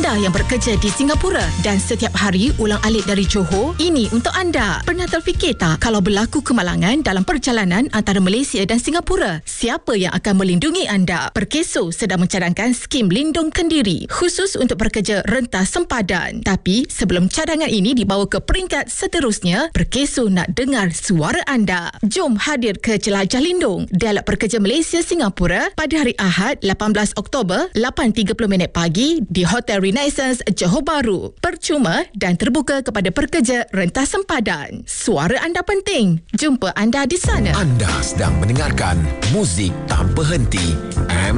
anda yang bekerja di Singapura dan setiap hari ulang-alik dari Johor, ini untuk anda. Pernah terfikir tak kalau berlaku kemalangan dalam perjalanan antara Malaysia dan Singapura? Siapa yang akan melindungi anda? Perkeso sedang mencadangkan skim Lindung Kendiri khusus untuk pekerja rentas sempadan. Tapi sebelum cadangan ini dibawa ke peringkat seterusnya, Perkeso nak dengar suara anda. Jom hadir ke Jelajah Lindung, Dialog Pekerja Malaysia Singapura pada hari Ahad 18 Oktober 8.30 pagi di Hotel Renaissance Johor Bahru. Percuma dan terbuka kepada pekerja rentas sempadan. Suara anda penting. Jumpa anda di sana. Anda sedang mendengarkan muzik tanpa henti.